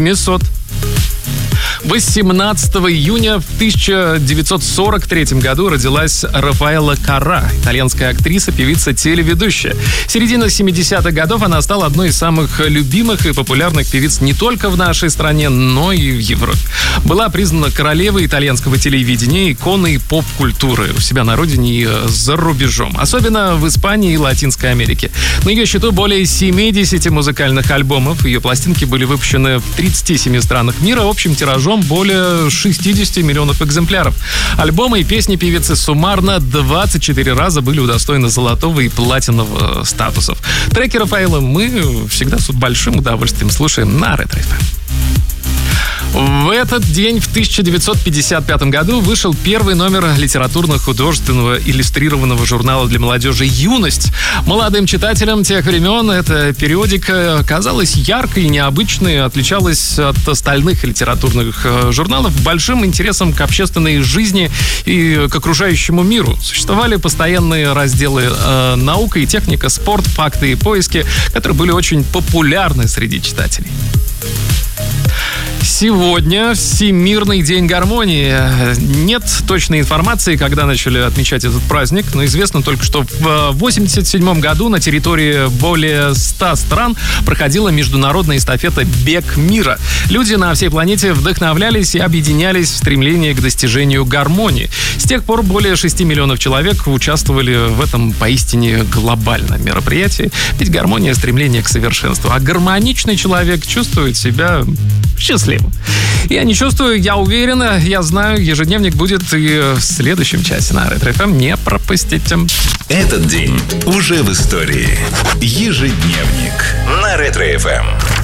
700. 18 июня в 1943 году родилась Рафаэла Каррà, итальянская актриса, певица, телеведущая. В середине 70-х годов она стала одной из самых любимых и популярных певиц не только в нашей стране, но и в Европе. Была признана королевой итальянского телевидения, иконой поп-культуры у себя на родине и за рубежом, особенно в Испании и Латинской Америке. На ее счету более 70 музыкальных альбомов. Ее пластинки были выпущены в 37 странах мира общим тиражом более 60 миллионов экземпляров. Альбомы и песни певицы суммарно 24 раза были удостоены золотого и платинового статусов. Треки Рафаэлы мы всегда с большим удовольствием слушаем на Ретро ФМ. В этот день, в 1955 году, вышел первый номер литературно-художественного иллюстрированного журнала для молодежи «Юность». Молодым читателям тех времен эта периодика казалась яркой и необычной, отличалась от остальных литературных журналов большим интересом к общественной жизни и к окружающему миру. Существовали постоянные разделы «Наука и техника», «Спорт», «Факты и поиски», которые были очень популярны среди читателей. Сегодня Всемирный день гармонии. Нет точной информации, когда начали отмечать этот праздник, но известно только, что в 1987 году на территории более 100 стран проходила международная эстафета «Бег мира». Люди на всей планете вдохновлялись и объединялись в стремлении к достижению гармонии. С тех пор более 6 миллионов человек участвовали в этом поистине глобальном мероприятии. Ведь гармония — стремление к совершенству, а гармоничный человек чувствует себя счастливым. Я не чувствую, я уверена, я знаю, ежедневник будет и в следующем часе на Ретро ФМ. Не пропустите. Этот день уже в истории. Ежедневник на Ретро ФМ.